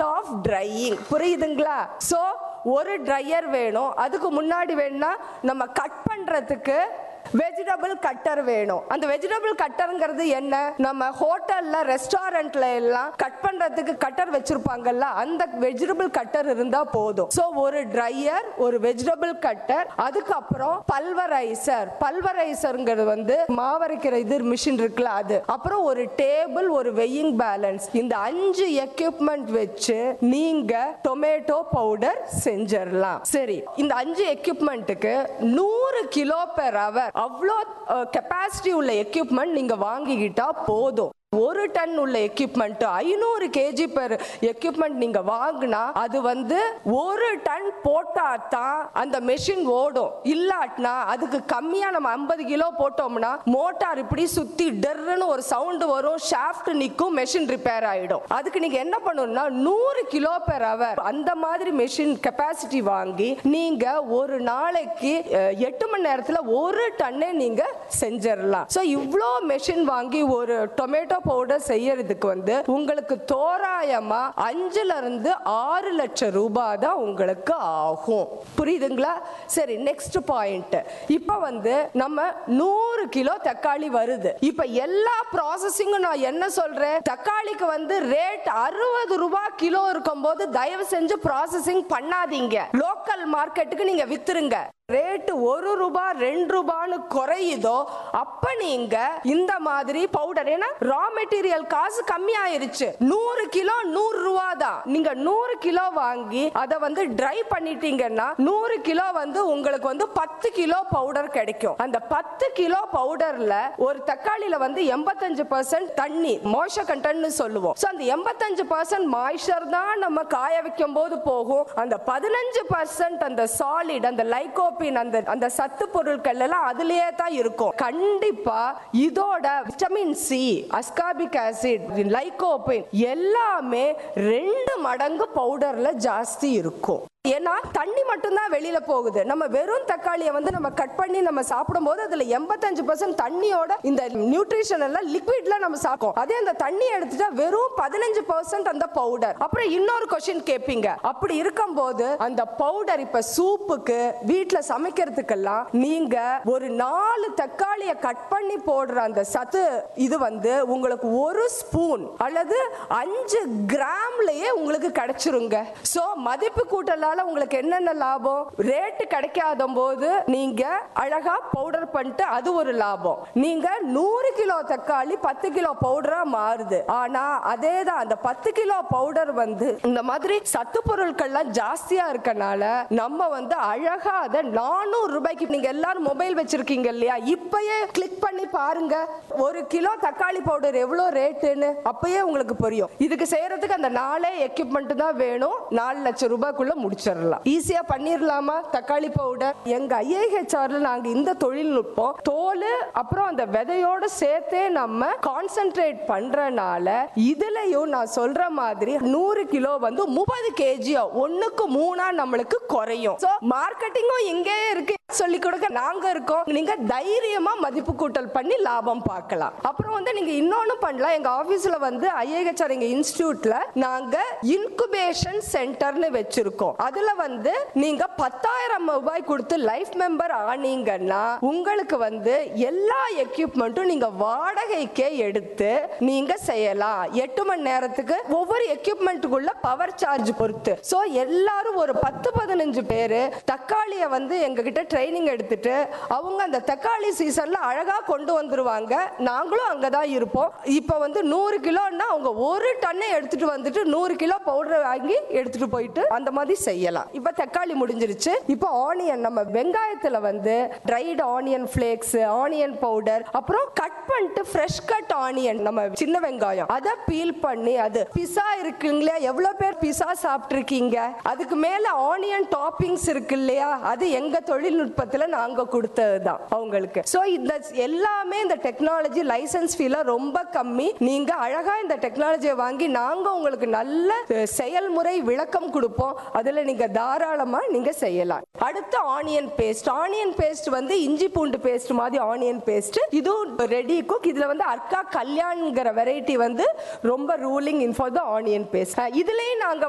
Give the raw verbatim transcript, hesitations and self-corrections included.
Of drying. புரியுதுங்களா? So ஒரு dryer வேணும். அதுக்கு முன்னாடி வேணும்னா நம்ம கட் பண்றதுக்கு வெஜிடபிள் கட்டர் வேணும். அந்த வெஜிடபிள் கட்டர்ங்கிறது என்ன? நம்ம ஹோட்டல்ல ரெஸ்டாரண்ட்ல எல்லாம் கட் பண்றதுக்கு கட்டர் வச்சிருப்பாங்கல்ல, அந்த வெஜிடபிள் கட்டர் இருந்தா போதும். சோ ஒரு ட்ரையர், ஒரு வெஜிடபிள் கட்டர், அதுக்கப்புறம் பல்வரைசர். பல்வரைசர்ங்கிறது வந்து மாவரைக்கிற இது மிஷின் இருக்குல்ல அது. அப்புறம் ஒரு டேபிள், ஒரு வெயிங் பேலன்ஸ். இந்த அஞ்சு எக்யூப்மெண்ட் வச்சு நீங்க டொமேட்டோ பவுடர் செஞ்சிடலாம். சரி, இந்த அஞ்சு எக்யூப்மெண்ட்டுக்கு நூறு கிலோ பெர் அவர் அவ்வளோ கெப்பாசிட்டி உள்ள எக்யூப்மெண்ட் நீங்க வாங்கிக்கிட்டா போதும். ஒரு டன் உள்ள எக்யூப்மெண்ட் ஐநூறு கேஜி பெர் எக்யூப்மெண்ட் நீங்க வாங்கினா அது வந்து ஒரு டன் போட்டா தான் அந்த மெஷின் ஓடும். இல்லாட்டினா அதுக்கு கம்மியா நம்ம ஐம்பது கிலோ போட்டோம்னா மோட்டார் இப்படி சுத்தி டர்ன்னு ஒரு சவுண்ட் வரும், ஷாஃப்ட் நிற்கும், மெஷின் ரிப்பேர் ஆயிடும். அதுக்கு நீங்க என்ன பண்ணணும்னா நூறு கிலோ பெர் அவர் அந்த மாதிரி மெஷின் கெப்பாசிட்டி வாங்கி நீங்க ஒரு நாளைக்கு எட்டு மணி நேரத்துல ஒரு டன்னே நீங்க செஞ்சிடலாம். ஸோ இவ்வளோ மெஷின் வாங்கி ஒரு டொமேட்டோ பவுடர் செய்யறதுக்கு வந்து உங்களுக்கு தோராயமா அஞ்சுல இருந்து ஆறு லட்சம் ரூபாய் தான் உங்களுக்கு ஆகும். புரியுதுங்களா? சரி, நெக்ஸ்ட் பாயிண்ட். இப்ப வந்து நம்ம நூறு கிலோ தக்காளி வருது. இப்ப எல்லா ப்ராசஸிங்கும் நான் என்ன சொல்றேன், தக்காளிக்கு வந்து ரேட் அறுபது ரூபாய் கிலோ இருக்கும் போது தயவு செஞ்சு ப்ராசஸிங் பண்ணாதீங்க. லோக்கல் மார்க்கெட்டுக்கு நீங்க வித்துருங்க. ரேட் ஒரு ரூபாய் ரெண்டு ரூபான்னு குறையுதோ அப்ப நீங்க இந்த மாதிரி பவுடர், ஏன்னா ரா மெட்டீரியல் காசு கம்மி ஆயிருச்சு. நூறு கிலோ நூறு ரூபா தான். நீங்க நூறு கிலோ வாங்கி அதை வந்து ட்ரை பண்ணிட்டீங்கன்னா நூறு கிலோ வந்து உங்களுக்கு வந்து பத்து கிலோ பவுடர் கிடைக்கும். அந்த பத்து கிலோ பவுடர்ல ஒரு தக்காளியில வந்து எண்பத்தஞ்சு பர்சன்ட் தண்ணி மாய்ஸ்சர் கண்டென்ட்னு சொல்லுவோம். அந்த எண்பத்தஞ்சு பர்சன்ட் மாய்ஸ்சர் தான் நம்ம காய வைக்கும் போது போகும். அந்த பதினஞ்சு பர்சன்ட் அந்த சாலிட், அந்த லைகோ அந்த அந்த சத்து பொருட்கள் எல்லாம் அதுலயே தான் இருக்கும். கண்டிப்பா இதோட vitamin C, ascorbic acid, lycopene எல்லாமே ரெண்டு மடங்கு பவுடர்ல ஜாஸ்தி இருக்கும். ஏன்னா தண்ணி மட்டும் தான் வெளியில போகுது. நம்ம வெறும் தக்காளியை வந்து நம்ம கட் பண்ணி நம்ம சாப்பிடும் போது அதுல எண்பத்தஞ்சு பர்சன்ட் தண்ணியோட இந்த நியூட்ரிஷன் எல்லாம் லிக்விட்ல நம்ம சாப்பிடும். அதே அந்த தண்ணி எடுத்துட்டா வெறும் பதினஞ்சு பர்சன்ட் அந்த பவுடர். அப்புறம் இன்னொரு क्वेश्चन கேட்பீங்க, அப்படி இருக்கும்போது அந்த பவுடர் இப்ப சூப்புக்கு வீட்டுல சமைக்கிறதுக்கெல்லாம் நீங்க ஒரு நாலு தக்காளியை கட் பண்ணி போடுற அந்த சத்து இது வந்து உங்களுக்கு ஒரு ஸ்பூன் அல்லது அஞ்சு கிராம்லயே உங்களுக்கு கிடைச்சிருங்க. சோ மதிப்பு கூட்டல உங்களுக்கு என்னென்ன லாபம்? ரேட் கிடைக்காத போது நீங்க அழகா பவுடர் பண்ணிட்டு அது ஒரு லாபம். நீங்க நூறு கிலோ தக்காளி பத்து கிலோ பவுடரா மாறுது. ஆனா அதேதான் அந்த பத்து கிலோ பவுடர் வந்து இந்த மாதிரி சத்து பொருட்கள்லாம் ஜாஸ்தியா இருக்கனால நம்ம வந்து அழகா அதை நானூறு ரூபாய்க்கு, நீங்க எல்லாரும் மொபைல் வச்சிருக்கீங்க இல்லையா, இப்பயே கிளிக் பண்ணி பாருங்க ஒரு கிலோ தக்காளி பவுடர் எவ்வளவு ரேட்டுன்னு. அப்பயே உங்களுக்கு புரியும். இதுக்கு செய்யறதுக்கு அந்த நாலே எக்யூப்மெண்ட் தான் வேணும். நாலு லட்சம் ரூபாய்க்குள்ள முடிச்சிடலாம். ஈஸியா பண்ணிரலாமா தக்காளி பவுடர்? எங்க ஐஏஹெச்ஆர்ல நாங்க இந்த தொழில்நுட்பம் தோல் அப்புறம் அந்த விதையோட சேர்த்தே நம்ம கான்சென்ட்ரேட் பண்றனால இதுலயும் நான் சொல்ற மாதிரி நூறு கிலோ வந்து முப்பது கேஜி ஒண்ணுக்கு மூணா நம்மளுக்கு குறையும். சோ மார்க்கெட்டிங்கும் இங்கே இருக்கு, சொல்லி கொடுக்க நாங்க இருக்கோம். நீங்க தைரியமா மதிப்பு கூட்டல் பண்ணி லாபம் பார்க்கலாம். அப்புறம் வந்து நீங்க இன்னொன்னு பண்ணலாம். எங்க ஆபீஸ்ல வந்து ஐஏஹெச்ஆர் எங்க இன்ஸ்டிடியூட்ல நாங்க இன்குபேஷன் சென்டர்னு வச்சிருக்கோம். அதுல வந்து நீங்க பத்தாயிரம் ரூபாய் கொடுத்து லைஃப் மெம்பர் ஆனீங்கன்னா உங்களுக்கு வந்து எல்லா எக்யூப்மெண்ட்டும் நீங்க வாடகைக்கே எடுத்து நீங்க செய்யலாம். எட்டு மணி நேரத்துக்கு ஒவ்வொரு எக்யூப்மெண்ட்டுக்குள்ள பவர் சார்ஜ் பொறுத்து. சோ எல்லாரும் ஒரு பத்து பதினஞ்சு பேரு தக்காளிய வந்து எங்க கிட்ட ட்ரைனிங் எடுத்துட்டு அவங்க அந்த தக்காளி சீசன்ல அழகா கொண்டு வந்துருவாங்க. நாங்களும் அங்கதான் இருப்போம். இப்ப வந்து நூறு கிலோன்னா அவங்க ஒரு டன்னை எடுத்துட்டு வந்துட்டு நூறு கிலோ பவுடர் வாங்கி எடுத்துட்டு போயிட்டு அந்த மாதிரி செய்யலாம். இப்ப தக்காளி முடிஞ்சிருச்சு. இப்ப ஆனியன், நம்ம வெங்காயத்துல வந்து dried onion flakes, onion powder, அப்புறம் கட் பண்ணிட்டு ஃப்ரெஷ் கட் ஆனியன், நம்ம சின்ன வெங்காயம் அதை பீல் பண்ணி, அது பிஸா இருக்குங்களா, எவ்வளவு பேர் பிஸா சாப்பிட்டு இருக்கீங்க, அதுக்கு மேல ஆனியன் டாப்பிங்ஸ் இருக்கு இல்லையா, அது எங்க தொழில்நுட்பத்துல நாங்க கொடுத்ததுதான் அவங்களுக்கு. சோ இந்த எல்லாமே இந்த டெக்னாலஜி லைசன்ஸ் ஃபீல ரொம்ப கம்மி. நீங்க அழகா இந்த டெக்னாலஜியை வாங்கி நாங்க உங்களுக்கு நல்ல செயல்முறை விளக்கம் கொடுப்போம். அதுல நீங்க தாராளமா நீங்க செய்யலாம். அடுத்து ஆனியன் பேஸ்ட். ஆனியன் பேஸ்ட் வந்து இஞ்சி பூண்டு பேஸ்ட் மாதிரி ஆனியன் பேஸ்ட். இது ரெடி குக். இதுல வந்து அர்க்கா கல்யாண்ங்கிற வெரைட்டி வந்து ரொம்ப ruling in for the onion paste. இதுலயே நாங்க